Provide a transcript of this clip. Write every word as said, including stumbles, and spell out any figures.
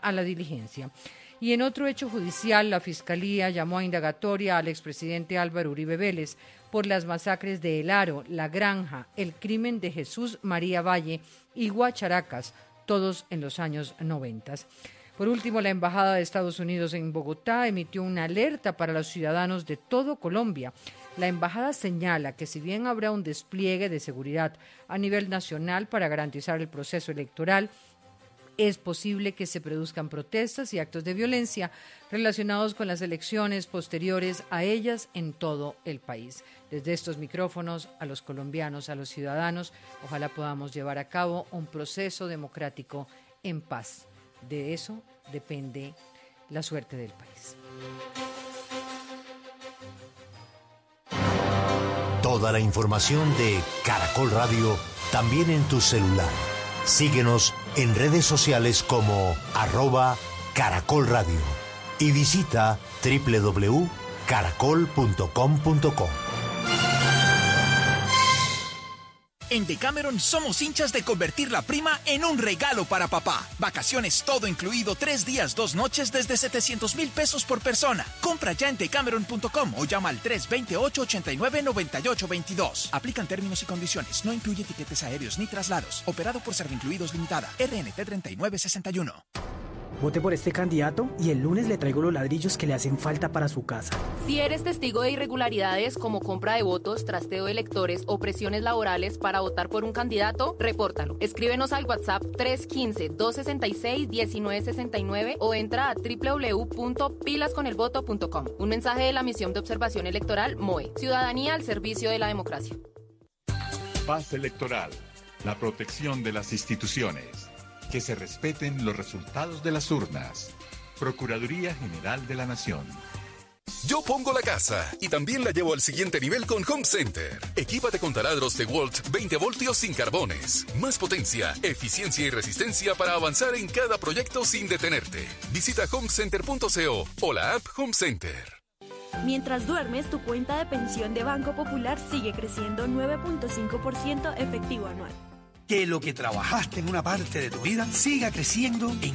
a la diligencia. Y en otro hecho judicial, la Fiscalía llamó a indagatoria al expresidente Álvaro Uribe Vélez por las masacres de El Aro, La Granja, el crimen de Jesús María Valle y Guacharacas, todos en los años noventa. Por último, la Embajada de Estados Unidos en Bogotá emitió una alerta para los ciudadanos de todo Colombia. La embajada señala que si bien habrá un despliegue de seguridad a nivel nacional para garantizar el proceso electoral, es posible que se produzcan protestas y actos de violencia relacionados con las elecciones posteriores a ellas en todo el país. Desde estos micrófonos, a los colombianos, a los ciudadanos, ojalá podamos llevar a cabo un proceso democrático en paz. De eso depende la suerte del país. Toda la información de Caracol Radio también en tu celular. Síguenos en redes sociales como arroba Caracol Radio y visita doble u doble u doble u punto caracol punto com punto co. En Decameron somos hinchas de convertir la prima en un regalo para papá. Vacaciones todo incluido, tres días, dos noches desde setecientos mil pesos por persona. Compra ya en decameron punto com o llama al tres dos ocho, ocho nueve, nueve ocho dos dos. Aplican términos y condiciones. No incluye tiquetes aéreos ni traslados. Operado por Servincluidos Limitada. R N T treinta y nueve sesenta y uno. Vote por este candidato y el lunes le traigo los ladrillos que le hacen falta para su casa. Si eres testigo de irregularidades como compra de votos, trasteo de electores o presiones laborales para votar por un candidato, repórtalo. Escríbenos al WhatsApp tres uno cinco, dos seis seis, uno nueve seis nueve o entra a doble u doble u doble u punto pilas con el voto punto com. Un mensaje de la Misión de Observación Electoral M O E. Ciudadanía al servicio de la democracia. Paz electoral. La protección de las instituciones. Que se respeten los resultados de las urnas. Procuraduría General de la Nación. Yo pongo la casa y también la llevo al siguiente nivel con Home Center. Equípate con taladros DeWalt veinte voltios sin carbones. Más potencia, eficiencia y resistencia para avanzar en cada proyecto sin detenerte. Visita home center punto co o la app Home Center. Mientras duermes, tu cuenta de pensión de Banco Popular sigue creciendo nueve punto cinco por ciento efectivo anual. Que lo que trabajaste en una parte de tu vida siga creciendo en